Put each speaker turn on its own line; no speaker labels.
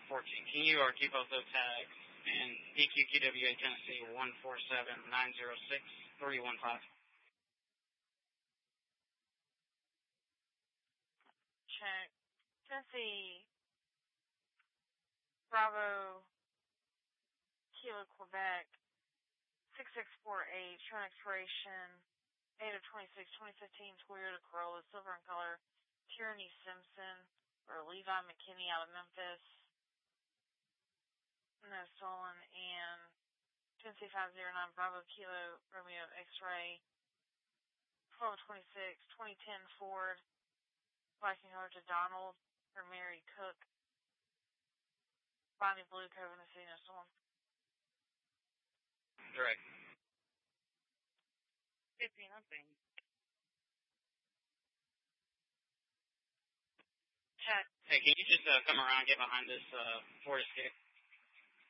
14. Can you keep both those tags? And DQQWA Tennessee 147-906-315.
Check. Tennessee Bravo Kilo Quebec 6648, show expiration 8/26/2015, Toyota Corolla, silver in color, Tierney Simpson, or Levi McKinney out of Memphis. No stolen. And Tennessee 509, Bravo Kilo Romeo X-Ray 12/26, 2010 Ford, Viking color to Donald or Mary Cook, Bonnie Blue Cove in the city, no stolen.
Direct.
50-0. Check.
Hey, can you just come around and get behind this Ford